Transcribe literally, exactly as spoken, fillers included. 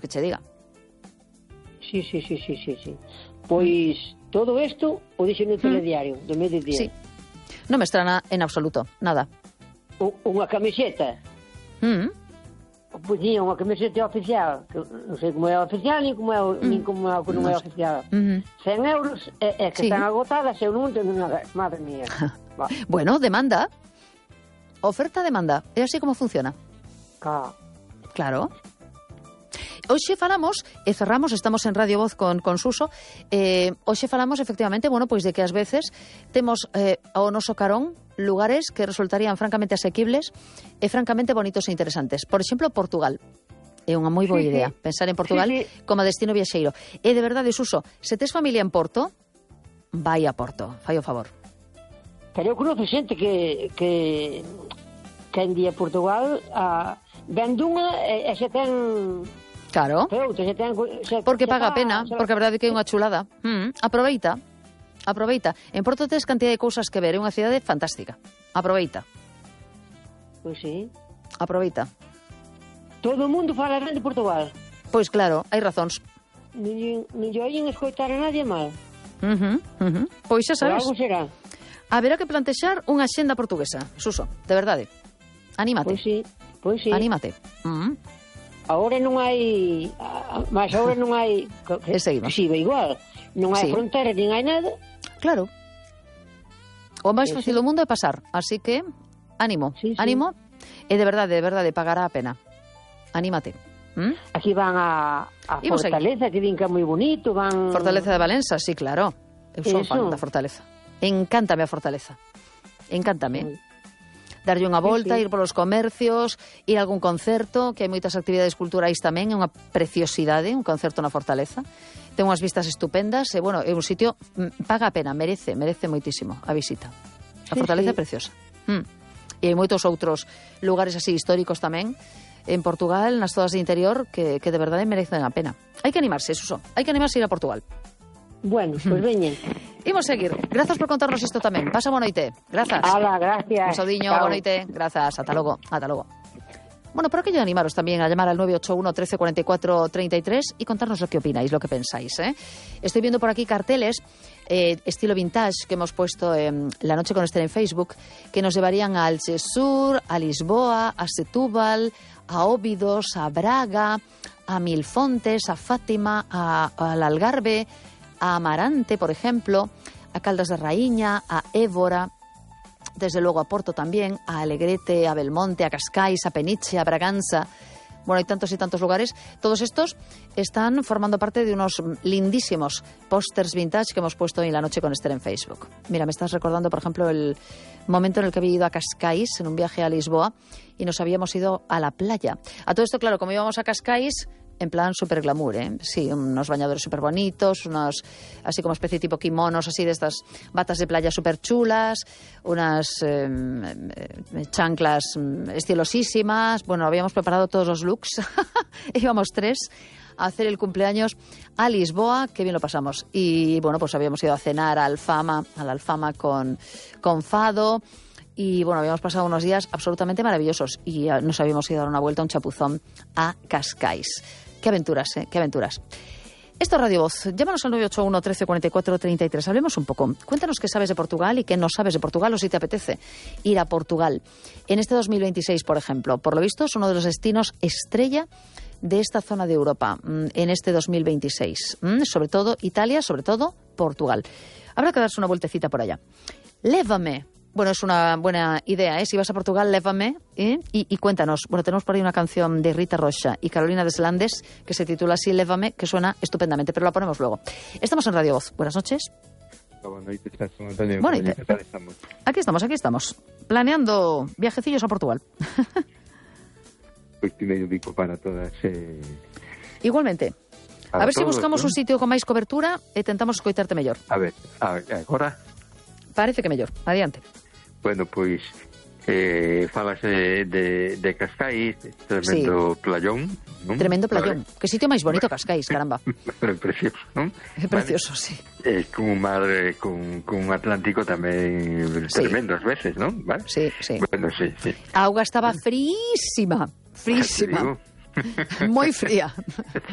que che diga? Sí, sí, sí, sí, sí, sí. Pois todo isto o dixo no telediario do mediodía. Sí. Non me estrana en absoluto, nada. U, unha camiseta. Mm. Poñía unha camiseta oficial, que non sei como é oficial, nin como é, mm. nin como é o que non é oficial. Mm-hmm. cen euros, é, é que Sí. están agotadas, eu non entendo nada. Madre mía. Bueno, demanda. Oferta-demanda. É así como funciona. Ca. Claro. Hoxe falamos, e cerramos, estamos en Radio Voz con, con Suso, eh, hoxe falamos efectivamente, bueno, pois de que ás veces temos eh, ao noso carón lugares que resultarían francamente asequibles e francamente bonitos e interesantes. Por exemplo, Portugal. É unha moi boa Sí, idea sí. pensar en Portugal Sí, sí. como destino viaxeiro. E de verdade, Suso, se tes familia en Porto, vai a Porto, fai o favor. Pero eu conozco xente que que que en día Portugal a, ven dunha e, e se ten Claro. outra, se ten se, Porque se paga a pa- pena, se- porque a verdade é que é unha chulada. Mm, aproveita, aproveita. En Porto tes cantidad de cousas que ver, é unha cidade fantástica. Aproveita, Pois sí. aproveita. Todo o mundo fala ben de Portugal. Pois claro, hai razóns. Non lle oyen escoitar a nadie mal. Uh -huh, uh -huh. Pois xa Por sabes, algo será. haberá que plantexar unha xenda portuguesa, Suso, de verdade. Anímate, Pois sí, pois sí. anímate. Uh -huh. Agora non hai, mas agora non hai, E seguimos. Si, ve igual. Non hai Sí. frontera, nin hai nada. Claro. O máis Eso. fácil do mundo é pasar, así que ánimo, Sí, sí. ánimo. E de verdade, de verdade, pagará a pena. Anímate. ¿Mm? Aquí van a, a Imos Fortaleza, que din que é moi bonito, van... Fortaleza de Valença, sí, claro. Eu son Eso. fan da Fortaleza. Encántame a Fortaleza. Encántame. Moi. Darlle unha volta, Sí, sí. ir polos comercios, ir a algún concerto, que hai moitas actividades culturais tamén, é unha preciosidade, un concerto na Fortaleza. Ten unhas vistas estupendas, e, bueno, é un sitio, mm, paga a pena, merece, merece moitísimo a visita. A Sí, Fortaleza é sí. preciosa. Mm. E hai moitos outros lugares así históricos tamén, en Portugal, nas zonas de interior, que, que de verdade merecen a pena. Hai que animarse, Suso, hai que animarse a ir a Portugal. Bueno, pois pues veñen. Imos seguir. Grazas por contarnos isto tamén. Pasa boa noite. Grazas. Ala, gracias. Un saudiño, Chao. boa noite. Grazas. Ata logo. Ata logo. Bueno, por aquello de animaros también a llamar al nueve ocho uno, trece, cuarenta y cuatro, treinta y tres y contarnos lo que opináis, lo que pensáis, ¿eh? Estoy viendo por aquí carteles eh, estilo vintage que hemos puesto en La Noche con Esther en Facebook, que nos llevarían a Algesur, a Lisboa, a Setúbal, a Óbidos, a Braga, a Milfontes, a Fátima, a, al Algarve, a Amarante, por ejemplo, a Caldas de Raíña, a Évora, desde luego a Porto también, a Alegrete, a Belmonte, a Cascais, a Peniche, a Braganza. Bueno, hay tantos y tantos lugares. Todos estos están formando parte de unos lindísimos pósters vintage que hemos puesto en La Noche con Esther en Facebook. Mira, me estás recordando, por ejemplo, el momento en el que había ido a Cascais en un viaje a Lisboa y nos habíamos ido a la playa. A todo esto, claro, como íbamos a Cascais, en plan super glamour, ¿eh? Sí, unos bañadores súper bonitos, unos así como especie tipo kimonos, así de estas batas de playa súper chulas, unas eh, chanclas estilosísimas. Bueno, habíamos preparado todos los looks. Íbamos tres a hacer el cumpleaños a Lisboa, que bien lo pasamos. Y bueno, pues habíamos ido a cenar a Alfama, a la Alfama con, con Fado. Y bueno, habíamos pasado unos días absolutamente maravillosos y nos habíamos ido a dar una vuelta, un chapuzón a Cascais. Qué aventuras, ¿eh? Qué aventuras. Esto es Radio Voz. Llámanos al nueve ocho uno, trece, cuarenta y cuatro, treinta y tres. Hablemos un poco. Cuéntanos qué sabes de Portugal y qué no sabes de Portugal, o si te apetece ir a Portugal. En este dos mil veintiséis, por ejemplo, por lo visto es uno de los destinos estrella de esta zona de Europa en este dos mil veintiséis. Sobre todo Italia, sobre todo Portugal. Habrá que darse una vueltecita por allá. Lévame. Bueno, es una buena idea, ¿eh? Si vas a Portugal, lévame, ¿eh? y, y cuéntanos. Bueno, tenemos por ahí una canción de Rita Rocha y Carolina Deslandes que se titula así, Lévame, que suena estupendamente, pero la ponemos luego. Estamos en Radio Voz. Buenas noches. Buenas noches, Antonio. Bueno, ¿Qué tal estamos? Aquí estamos, aquí estamos. Planeando viajecillos a Portugal. Pues tiene un bico para todas. Eh... Igualmente. Para a ver todos, si buscamos ¿no? un sitio con máis cobertura e tentamos escoitarte mellor. A ver, a, agora... Parece que mellor. Adiante. Bueno, pois eh, falas de, de, de Cascais, tremendo sí. playón, non? Tremendo playón. Vale. Que sitio máis bonito Cascais, caramba. Pero precioso, non? É precioso, vale. Sí. É como un mar eh, con, con un Atlántico tamén sí. tremendo ás veces, non? Vale? Sí, sí. Bueno, sí, sí. A auga estaba frísima, frísima. Moi fría.